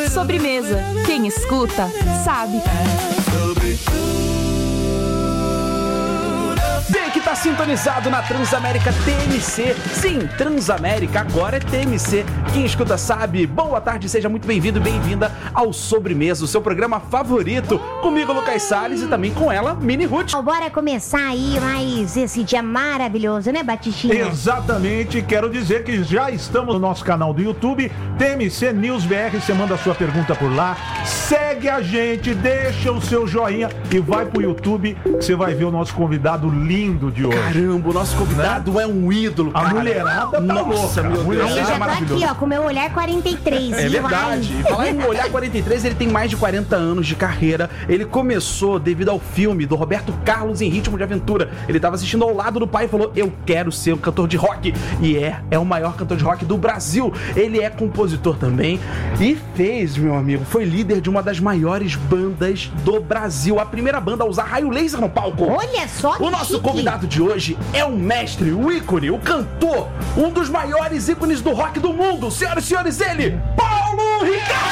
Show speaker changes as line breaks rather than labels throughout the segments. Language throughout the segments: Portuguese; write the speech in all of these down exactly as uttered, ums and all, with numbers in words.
Sobremesa. Quem escuta, sabe.
Vem que tá sintonizado na Transamérica T M C. Sim, Transamérica agora é T M C. Quem escuta sabe. Boa tarde, seja muito bem-vindo e bem-vinda ao Sobremesa, o seu programa favorito. Comigo, Lucas Salles, e também com ela, Mini Ruth.
Bora começar aí mais esse dia maravilhoso, né, Batistinha?
Exatamente, quero dizer que já estamos no nosso canal do YouTube, T M C News B R, você manda a sua pergunta por lá, segue a gente, deixa o seu joinha e vai pro YouTube, que você vai ver o nosso convidado lindo de hoje.
Caramba, o nosso convidado, né? É um ídolo, cara.
A mulherada tá
Nossa,
louca.
meu Deus.
Aí já tô aqui, ó, com o meu olhar quarenta e três.
É verdade. E falar em olhar quarenta e três, ele tem mais de quarenta anos de carreira. Ele começou devido ao filme do Roberto Carlos em Ritmo de Aventura. Ele tava assistindo ao lado do pai e falou: eu quero ser um cantor de rock. E é, é o maior cantor de rock do Brasil. Ele é compositor também e fez, meu amigo, foi líder de uma das maiores bandas do Brasil. A primeira banda a usar raio laser no palco.
Olha só que
O nosso
chique.
convidado de hoje é o mestre, o ícone, o cantor, um dos maiores ícones do rock do mundo. Senhoras e senhores, ele, Paulo Ricardo!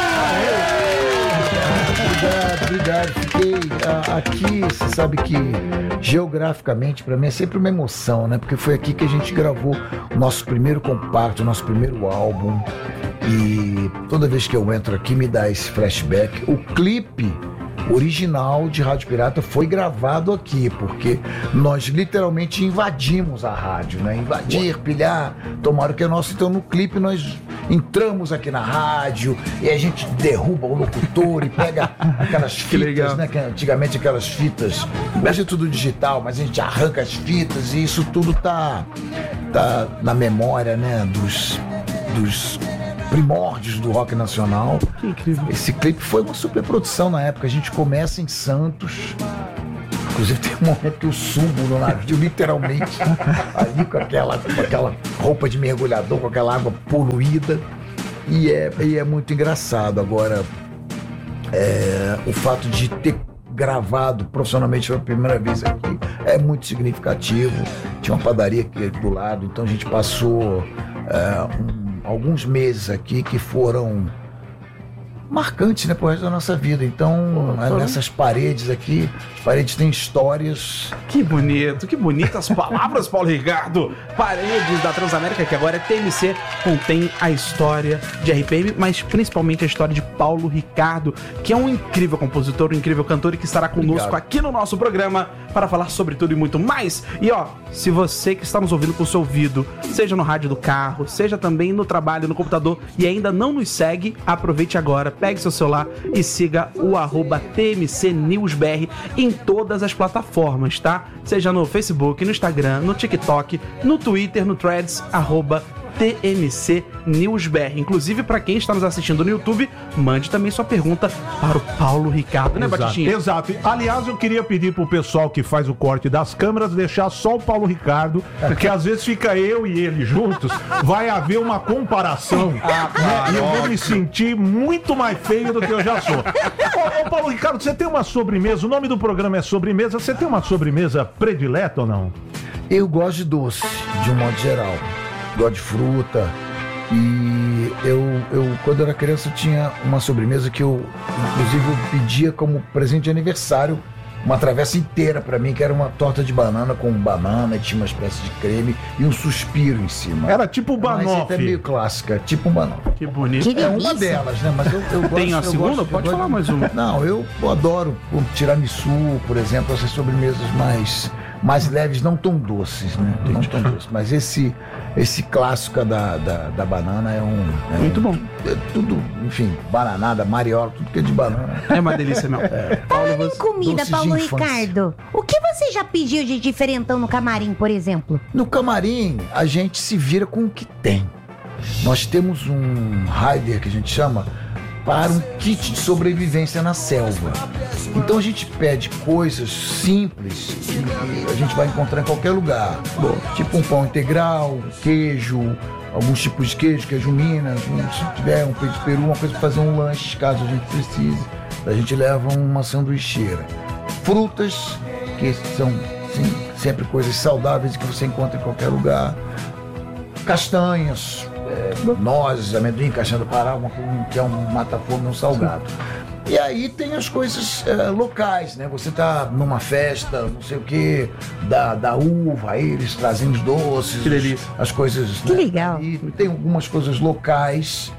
Obrigado, obrigado. Fiquei ah, aqui, você sabe que geograficamente pra mim é sempre uma emoção, né? Porque foi aqui que a gente gravou o nosso primeiro compacto, o nosso primeiro álbum. E toda vez que eu entro aqui me dá esse flashback. O clipe original de Rádio Pirata foi gravado aqui, porque nós literalmente invadimos a rádio, né? Invadir, pilhar, tomaram o que é nosso. Então no clipe nós entramos aqui na rádio e a gente derruba o locutor e pega aquelas fitas, né? Que antigamente aquelas fitas, hoje é tudo digital, mas a gente arranca as fitas e isso tudo tá, tá na memória, né? Dos... dos primórdios do rock nacional.
Que incrível.
Esse clipe foi uma superprodução na época. A gente começa em Santos. Inclusive tem um momento que eu subo no navio, literalmente, ali com aquela, com aquela roupa de mergulhador, com aquela água poluída. E é, e é muito engraçado. Agora, é, o fato de ter gravado profissionalmente pela primeira vez aqui é muito significativo. Tinha uma padaria aqui do lado, então a gente passou é, um alguns meses aqui que foram marcantes, né, pro resto da nossa vida. Então,
Pô,
nessas paredes aqui, as paredes têm histórias.
Que bonito, que bonitas palavras, Paulo Ricardo. Paredes da Transamérica, que agora é T M C, contém a história de R P M, mas principalmente a história de Paulo Ricardo, que é um incrível compositor, um incrível cantor e que estará conosco
Obrigado.
aqui no nosso programa para falar sobre tudo e muito mais. E ó, se você que está nos ouvindo com o seu ouvido, seja no rádio do carro, seja também no trabalho, no computador, e ainda não nos segue, aproveite agora, pegue seu celular e siga o arroba T M C News B R em todas as plataformas, tá? Seja no Facebook, no Instagram, no TikTok, no Twitter, no Threads, arroba T M C News B R. Inclusive, para quem está nos assistindo no YouTube, mande também sua pergunta para o Paulo Ricardo, né,
Exato,
Batistinha?
exato. Aliás, eu queria pedir pro pessoal que faz o corte das câmeras deixar só o Paulo Ricardo, porque às vezes fica eu e ele juntos, vai haver uma comparação,
Ah, claro,
né? E eu vou
óbvio.
me sentir muito mais feio do que eu já sou. Ô, ô, Paulo Ricardo, você tem uma sobremesa, o nome do programa é Sobremesa, você tem uma sobremesa predileta ou não?
Eu gosto de doce, de um modo geral. Gosto de fruta. E eu, eu, quando eu era criança, eu tinha uma sobremesa que eu, inclusive, eu pedia como presente de aniversário uma travessa inteira pra mim, que era uma torta de banana com banana, e tinha uma espécie de creme e um suspiro em cima.
Era tipo o
Uma receita
banoffee.
meio clássica, tipo um banoffee.
Que bonito.
Que
É uma
delícia.
delas, né? Mas eu, eu gosto...
Tem a
eu
segunda?
gosto- eu
Pode
gosto
falar
de-
mais uma.
Não, eu adoro o tiramisu, por exemplo, essas sobremesas mais, mais leves, não tão doces, né? Não tão doces. Mas esse, esse clássico da, da, da banana é um... é
Muito
um-
bom.
É tudo, enfim, bananada, mariola, tudo que é de banana.
É uma delícia mesmo. Paulo, você...
Comida,
Doces de
Paulo
infância.
Ricardo. O que você já pediu de diferentão no camarim, por exemplo?
No camarim, a gente se vira com o que tem. Nós temos um rider que a gente chama para um kit de sobrevivência na selva. Então a gente pede coisas simples que a gente vai encontrar em qualquer lugar. Tipo um pão integral, queijo, alguns tipos de queijo, queijo Minas, um, se tiver um peito de peru, uma coisa para fazer um lanche, caso a gente precise. A gente leva uma sanduicheira. Frutas, que são sim, sempre coisas saudáveis que você encontra em qualquer lugar. Castanhas, é, nozes, amendoim, caixinha do Pará, uma, que é um mata-fome, um salgado. E aí tem as coisas é, locais, né? Você tá numa festa, não sei o que, da, da uva, aí eles trazem os doces,
Que delícia.
as coisas.
Que legal.
E tem algumas coisas locais.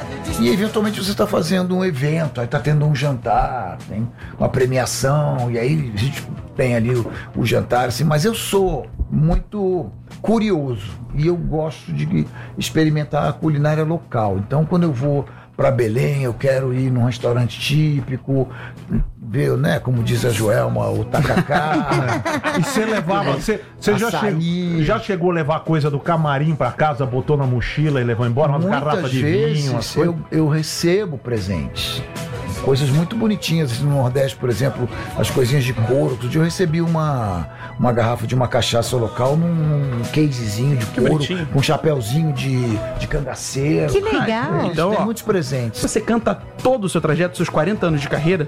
E eventualmente você está fazendo um evento, aí está tendo um jantar, tem uma premiação, e aí a gente tem ali o, o jantar, assim, mas eu sou muito curioso e eu gosto de experimentar a culinária local. Então, quando eu vou para Belém, eu quero ir num restaurante típico, ver, né, como diz a Joelma, o tacacá.
E você levava, você, você já,
Açaí.
che, já chegou a levar coisa do camarim pra casa, botou na mochila e levou embora umas
Muitas
garrafas de
vezes
vinho, umas
eu,
coisas?
eu recebo presentes. Coisas muito bonitinhas. No Nordeste, por exemplo, as coisinhas de couro. Outro dia eu recebi uma, uma garrafa de uma cachaça local num, num casezinho de couro,
bonitinho.
com um chapéuzinho de, de cangaceiro.
Que legal.
Eles
Então,
têm
ó,
muitos presentes.
Você canta todo o seu trajeto, seus quarenta anos de carreira?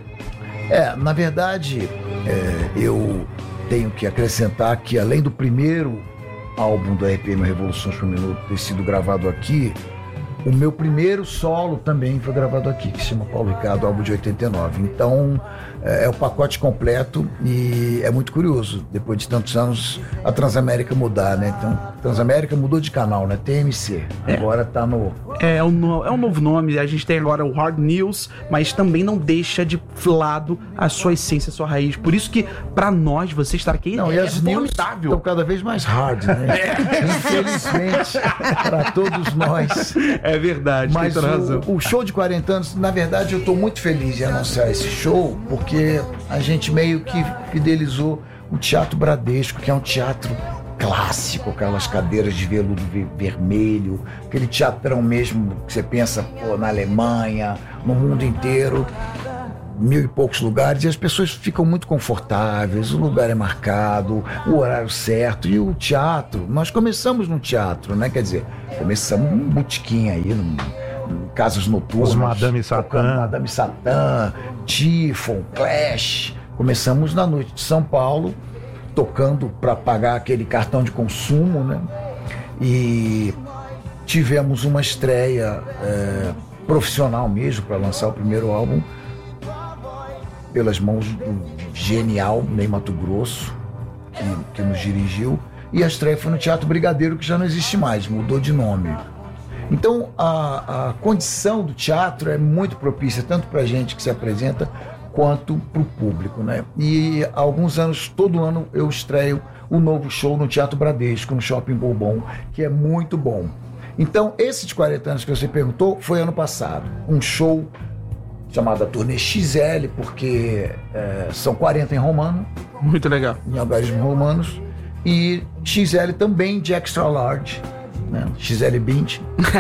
É, na verdade, é, eu tenho que acrescentar que além do primeiro álbum do R P M Revoluções por Minuto ter sido gravado aqui, o meu primeiro solo também foi gravado aqui, que se chama Paulo Ricardo, álbum de oitenta e nove. Então, é, é o pacote completo e é muito curioso, depois de tantos anos, a Transamérica mudar, né? Então, Transamérica mudou de canal, né? T M C.
É.
Agora tá no...
É um, no- é um novo nome, a gente tem agora o Hard News, mas também não deixa de lado a sua essência, a sua raiz. Por isso que, pra nós, você estar aqui
Não,
é
e as news
formidável.
estão cada vez mais hard, né? Infelizmente, para todos nós.
É verdade,
Mas
tem toda razão.
o, o show de quarenta anos, na verdade, eu estou muito feliz em anunciar esse show, porque a gente meio que fidelizou o Teatro Bradesco, que é um teatro clássico, aquelas cadeiras de veludo ve- vermelho, aquele teatrão mesmo que você pensa, pô, na Alemanha, no mundo inteiro, mil e poucos lugares, e as pessoas ficam muito confortáveis, o lugar é marcado, o horário certo, e o teatro, nós começamos no teatro, né? Quer dizer, começamos num botequim aí, num, num casas noturnas.
Os Madame Satã.
tocando Madame Satã, Tifon, Clash. Começamos na noite de São Paulo, tocando para pagar aquele cartão de consumo, né? E tivemos uma estreia é, profissional mesmo para lançar o primeiro álbum pelas mãos do genial Ney Mato Grosso, que, que nos dirigiu, e a estreia foi no Teatro Brigadeiro, que já não existe mais, mudou de nome. Então a, a condição do teatro é muito propícia, tanto para a gente que se apresenta, quanto para o público, né? E há alguns anos, todo ano, eu estreio um novo show no Teatro Bradesco, no Shopping Bourbon, que é muito bom. Então, esse de quarenta anos que você perguntou foi ano passado, um show chamada Turnê X L, porque é, são quarenta em romano,
Muito legal.
em algarismos romanos, e X L também de extra large, né? X L vinte,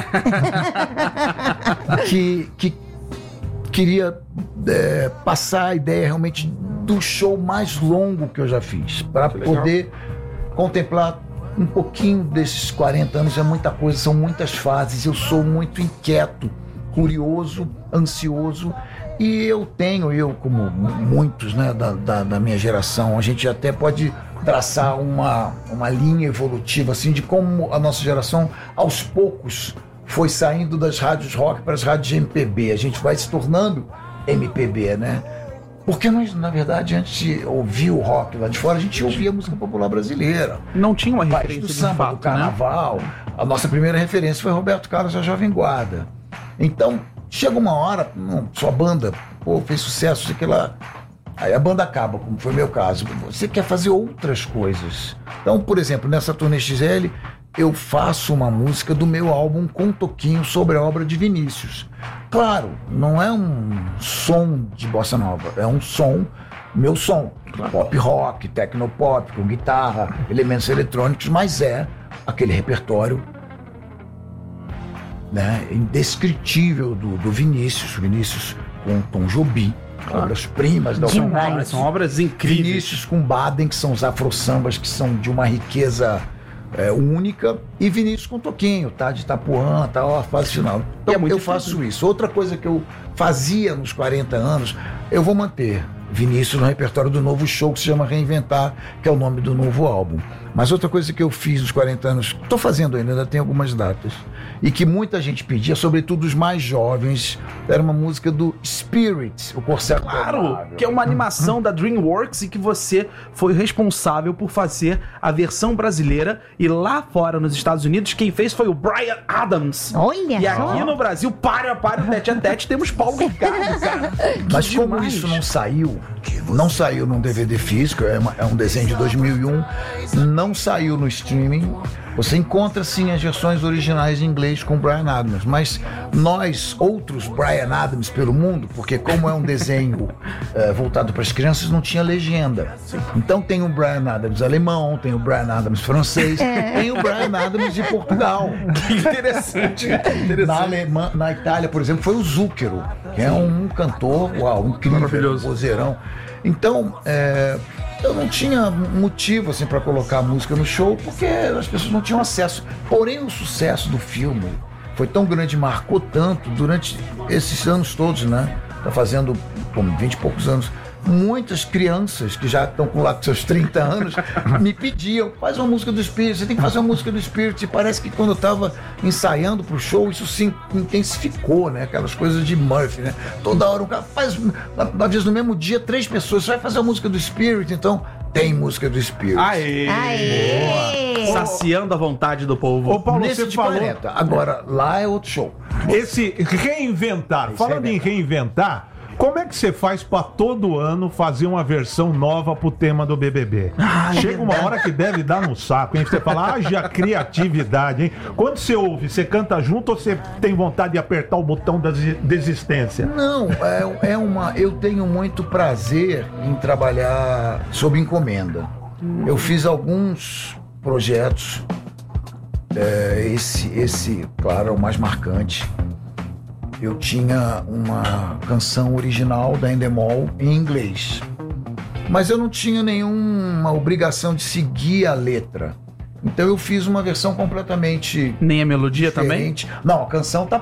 que, que queria é, passar a ideia realmente do show mais longo que eu já fiz, para
legal.
poder contemplar um pouquinho desses quarenta anos. É muita coisa, são muitas fases, eu sou muito inquieto, curioso, ansioso, e eu tenho, eu como muitos, né, da, da, da minha geração, a gente até pode traçar uma, uma linha evolutiva assim, de como a nossa geração aos poucos foi saindo das rádios rock para as rádios de M P B, a gente vai se tornando M P B, né? Porque nós, na verdade, antes de ouvir o rock lá de fora, a gente ouvia a música popular brasileira.
Não tinha uma
Pais
referência
do
de
samba,
fato,
do carnaval. A nossa primeira referência foi Roberto Carlos, a Jovem Guarda. Então, chega uma hora, não, sua banda, pô, fez sucesso, sei que lá. Aí a banda acaba, como foi meu caso. Você quer fazer outras coisas. Então, por exemplo, nessa turnê X L, eu faço uma música do meu álbum com um toquinho sobre a obra de Vinícius. Claro, não é um som de bossa nova, é um som, meu som, pop rock, tecnopop, com guitarra, elementos eletrônicos, mas é aquele repertório, né, indescritível do, do Vinícius, Vinícius com Tom Jobim, obras-primas da
Demais.
Alcântara.
São obras incríveis.
Vinícius com Baden, que são os afro-sambas, que são de uma riqueza é, única, e Vinícius com Toquinho, tá? De Itapuã, tá? Ó, a fase final. Então
E é muito
eu
difícil.
faço isso. Outra coisa que eu fazia nos quarenta anos, eu vou manter. Vinícius no repertório do novo show que se chama Reinventar, que é o nome do novo álbum. Mas outra coisa que eu fiz nos quarenta anos, estou fazendo ainda, ainda tem algumas datas, e que muita gente pedia, sobretudo os mais jovens, era uma música do Spirit, o Corcel
Claro,
Indomável.
que é uma animação da DreamWorks e que você foi responsável por fazer a versão brasileira, e lá fora nos Estados Unidos quem fez foi o Bryan Adams.
Olha
E
só.
aqui no Brasil, para, para, tete a tete, temos Paulo Ricardo, cara.
Mas
Que
como
demais.
isso não saiu, não saiu num D V D físico, é, uma- é um desenho de dois mil e um, não saiu no streaming, você encontra sim as versões originais em inglês com Bryan Adams, mas nós, outros Bryan Adams pelo mundo, porque como é um desenho eh, voltado para as crianças, não tinha legenda. Então tem o Bryan Adams alemão, tem o Bryan Adams francês, tem o Bryan Adams de Portugal.
Que interessante, cara, interessante.
Na, Alemanha, na Itália, por exemplo, foi o Zucchero, que é um cantor, uau, incrível,
Maravilhoso.
vozeirão. Então, é, eu não tinha motivo assim para colocar a música no show, porque as pessoas não tinham acesso. Porém, o sucesso do filme foi tão grande, marcou tanto durante esses anos todos, né? Tá fazendo como vinte e poucos anos. Muitas crianças que já estão com lá com seus trinta anos me pediam, faz uma música do Spirit, você tem que fazer uma música do Spirit. E parece que quando eu estava ensaiando pro show, isso se intensificou, né? Aquelas coisas de Murphy, né? Toda hora um cara faz, às vezes no mesmo dia, três pessoas, você vai fazer a música do Spirit, então tem música do Spirit.
Aê!
Aê!
Saciando a vontade do povo.
Ô, Paulo,
Nesse
você
de
falou
planeta. Agora, lá é outro show.
esse reinventar.
Esse
Falando em reinventar, como é que você faz pra todo ano fazer uma versão nova pro tema do B B B? Chega uma hora que deve dar no saco, hein? Você fala, haja criatividade, hein? Quando você ouve, você canta junto ou você tem vontade de apertar o botão da desi- desistência?
Não, é, é uma. Eu tenho muito prazer em trabalhar sob encomenda. Eu fiz alguns projetos. é, esse, esse, claro, é o mais marcante. Eu tinha uma canção original da Endemol em inglês, mas eu não tinha nenhuma obrigação de seguir a letra. Então eu fiz uma versão completamente
Nem a melodia também?
diferente. Não, a canção tá